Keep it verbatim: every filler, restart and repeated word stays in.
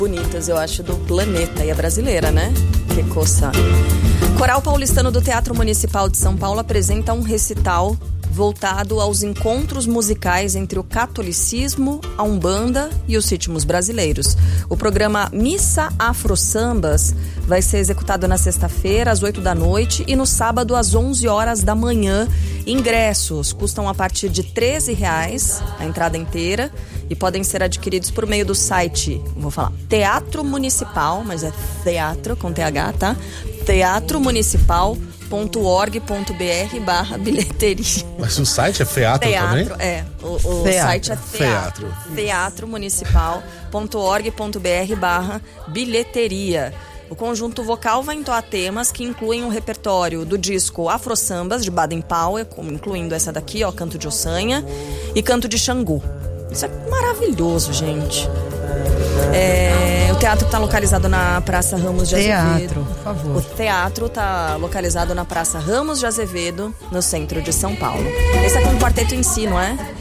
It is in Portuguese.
bonitas, eu acho, do planeta. E é brasileira, né? Que coça. Coral Paulistano do Teatro Municipal de São Paulo apresenta um recital voltado aos encontros musicais entre o catolicismo, a Umbanda e os ritmos brasileiros. O programa Missa Afro Sambas vai ser executado na sexta-feira, às oito da noite, e no sábado, às onze horas da manhã. Ingressos custam a partir de treze reais, a entrada inteira, e podem ser adquiridos por meio do site, vou falar, Teatro Municipal, mas é teatro com T H, tá? Teatro Municipal ponto org ponto br barra bilheteria. Mas o site é teatro, teatro também? É, o, o site é teatro. Teatro Municipal ponto org ponto br barra bilheteria. O conjunto vocal vai entoar temas que incluem um repertório do disco Afro Sambas, de Baden Powell, incluindo essa daqui, ó, Canto de Ossanha e Canto de Xangu. Isso é maravilhoso, gente. É, o teatro está localizado na Praça Ramos de Azevedo. Teatro, por favor. O teatro está localizado na Praça Ramos de Azevedo, no centro de São Paulo. Esse é com o quarteto em si, não é?